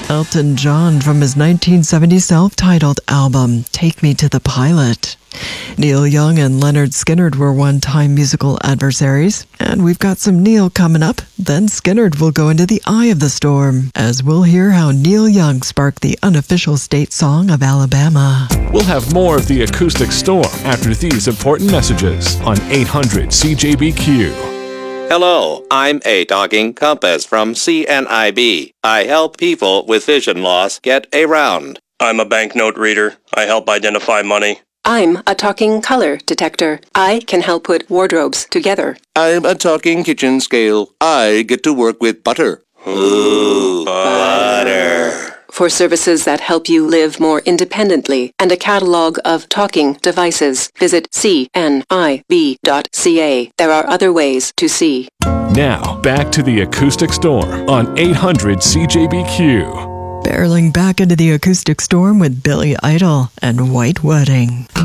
Elton John from his 1970 self-titled album, Take Me to the Pilot. Neil Young and Lynyrd Skynyrd were one-time musical adversaries, and we've got some Neil coming up. Then Skynyrd will go into the eye of the storm, as we'll hear how Neil Young sparked the unofficial state song of Alabama. We'll have more of the Acoustic Storm after these important messages on 800 CJBQ. Hello, I'm A Talking Compass from CNIB. I help people with vision loss get around. I'm a banknote reader. I help identify money. I'm a talking color detector. I can help put wardrobes together. I'm a talking kitchen scale. I get to work with butter. Ooh, butter. For services that help you live more independently and a catalog of talking devices, visit cnib.ca. There are other ways to see. Now, back to the Acoustic Storm on 800 CJBQ. Barreling back into the Acoustic Storm with Billy Idol and White Wedding.